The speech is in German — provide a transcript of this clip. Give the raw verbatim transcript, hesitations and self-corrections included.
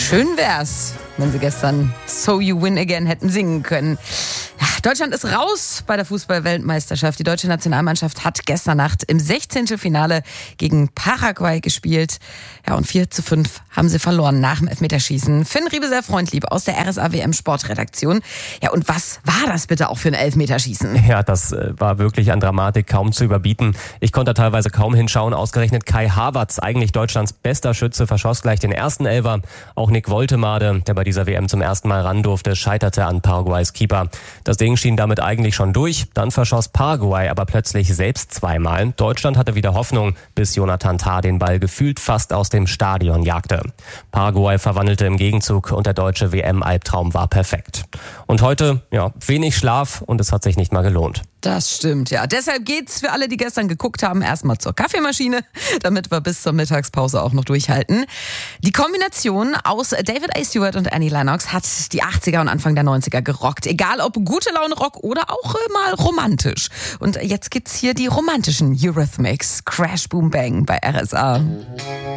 Schön wär's, wenn sie gestern So You Win Again hätten singen können. Ja, Deutschland ist raus bei der Fußball-Weltmeisterschaft. Die deutsche Nationalmannschaft hat gestern Nacht im Sechzehntelfinale gegen Paraguay gespielt. Ja, und vier zu fünf haben sie verloren nach dem Elfmeterschießen. Finn Riebeser Freundlieb aus der R S A W M Sportredaktion. Ja, und was war das bitte auch für ein Elfmeterschießen? Ja, das war wirklich an Dramatik kaum zu überbieten. Ich konnte teilweise kaum hinschauen. Ausgerechnet Kai Havertz, eigentlich Deutschlands bester Schütze, verschoss gleich den ersten Elfer. Auch Nick Woltemade, der bei dieser W M zum ersten Mal ran durfte, scheiterte an Paraguays Keeper. Das Ding schien damit eigentlich schon durch. Dann verschoss Paraguay aber plötzlich selbst zweimal. Deutschland hatte wieder Hoffnung, bis Jonathan Tah den Ball gefühlt fast aus dem Stadion jagte. Paraguay verwandelte im Gegenzug und der deutsche W M-Albtraum war perfekt. Und heute, ja, wenig Schlaf und es hat sich nicht mal gelohnt. Das stimmt, ja. Deshalb geht's für alle, die gestern geguckt haben, erstmal zur Kaffeemaschine, damit wir bis zur Mittagspause auch noch durchhalten. Die Kombination aus David A. Stewart und Annie Lennox hat die achtziger und Anfang der neunziger gerockt. Egal ob gute Laune Rock oder auch mal romantisch. Und jetzt gibt's hier die romantischen Eurythmics. Crash Boom Bang bei R S A.